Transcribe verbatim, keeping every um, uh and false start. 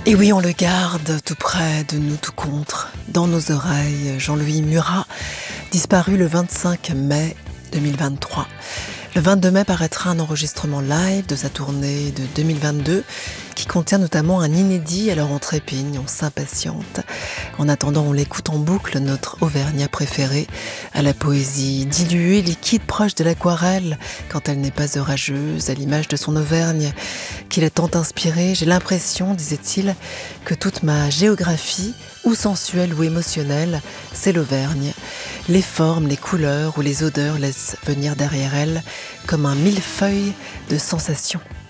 Et oui, on le garde tout près de nous, tout contre, dans nos oreilles. Jean-Louis Murat, disparu le vingt-cinq mai deux mille vingt-trois. Le vingt-deux mai paraîtra un enregistrement live de sa tournée de deux mille vingt-deux qui contient notamment un inédit, alors on trépigne, on s'impatiente. En attendant, on l'écoute en boucle, notre Auvergnat préféré, à la poésie diluée, liquide, proche de l'aquarelle, quand elle n'est pas orageuse, à l'image de son Auvergne, qu'il a tant inspiré. J'ai l'impression, disait-il, que toute ma géographie, ou sensuelle ou émotionnelle, c'est l'Auvergne. Les formes, les couleurs ou les odeurs laissent venir derrière elle comme un millefeuille de sensations.